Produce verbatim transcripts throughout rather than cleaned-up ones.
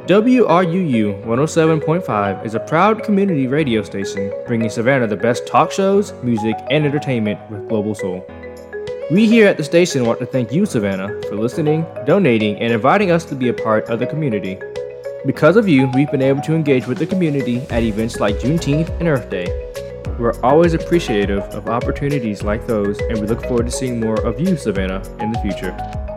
W R U U one oh seven point five is a proud community radio station bringing Savannah the best talk shows, music, and entertainment with Global Soul. We here at the station want to thank you, Savannah, for listening, donating, and inviting us to be a part of the community. Because of you, we've been able to engage with the community at events like Juneteenth and Earth Day. We're always appreciative of opportunities like those, and we look forward to seeing more of you, Savannah, in the future.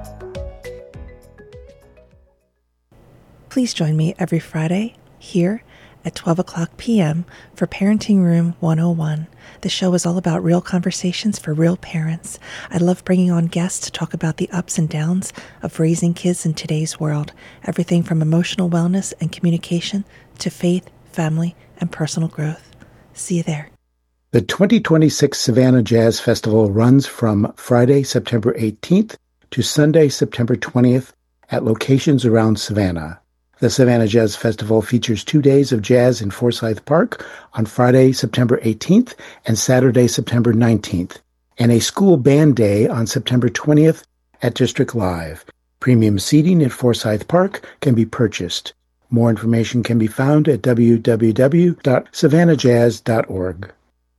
Please join me every Friday here at twelve o'clock p.m. for Parenting Room one oh one. The show is all about real conversations for real parents. I love bringing on guests to talk about the ups and downs of raising kids in today's world, everything from emotional wellness and communication to faith, family, and personal growth. See you there. The twenty twenty-six Savannah Jazz Festival runs from Friday, September eighteenth to Sunday, September twentieth at locations around Savannah. The Savannah Jazz Festival features two days of jazz in Forsyth Park on Friday, September eighteenth and Saturday, September nineteenth, and a school band day on September twentieth at District Live. Premium seating at Forsyth Park can be purchased. More information can be found at w w w dot savannah jazz dot org.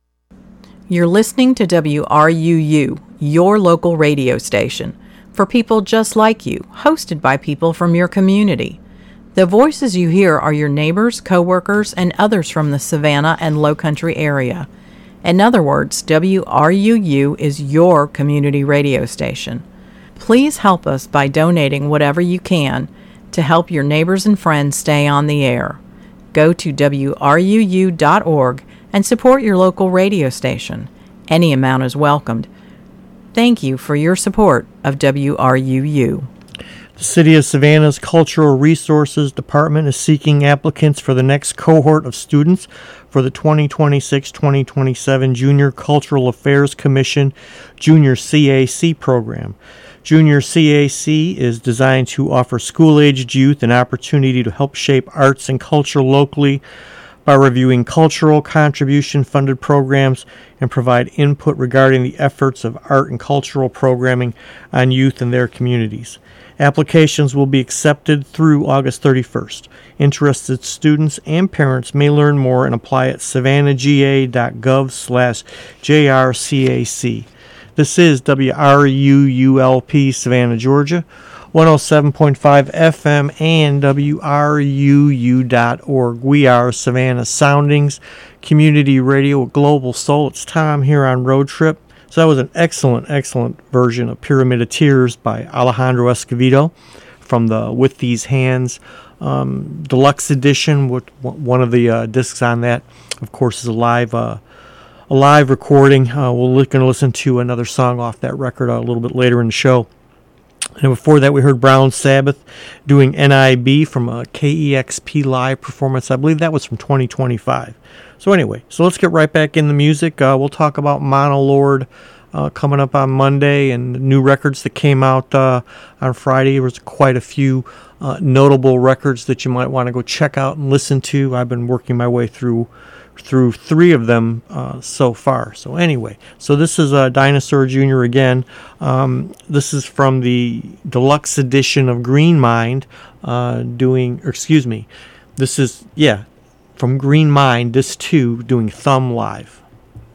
You're listening to W R U U, your local radio station, for people just like you, hosted by people from your community. The voices you hear are your neighbors, coworkers, and others from the Savannah and Low Country area. In other words, W R U U is your community radio station. Please help us by donating whatever you can to help your neighbors and friends stay on the air. Go to w r u u dot org and support your local radio station. Any amount is welcomed. Thank you for your support of W R U U. The City of Savannah's Cultural Resources Department is seeking applicants for the next cohort of students for the twenty twenty-six twenty twenty-seven Junior Cultural Affairs Commission Junior C A C program. Junior C A C is designed to offer school-aged youth an opportunity to help shape arts and culture locally by reviewing cultural contribution-funded programs and provide input regarding the efforts of art and cultural programming on youth in their communities. Applications will be accepted through August thirty-first. Interested students and parents may learn more and apply at savannah g a dot gov slash j r c a c. This is W R U U L P Savannah, Georgia, one oh seven point five F M and W R U U dot org. We are Savannah Soundings, community radio with Global Soul. It's Tom here on Road Trip. So that was an excellent, excellent version of Pyramid of Tears by Alejandro Escovedo from the With These Hands um, deluxe edition. With one of the uh, discs on that, of course, is a live, uh, a live recording. Uh, we're going to listen to another song off that record a little bit later in the show. And before that, we heard Brown Sabbath doing N I B from a K E X P live performance. I believe that was from twenty twenty-five. So anyway, so let's get right back in the music. Uh, we'll talk about Monolord uh, coming up on Monday and new records that came out uh, on Friday. There was quite a few uh, notable records that you might want to go check out and listen to. I've been working my way through through three of them uh, so far. So anyway, so this is uh, Dinosaur Junior again. Um, this is from the deluxe edition of Green Mind uh, doing, or excuse me, this is, yeah, from Green Mind, this too, doing Thumb Live.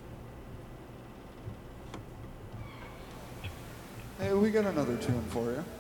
Hey, we got another tune for you.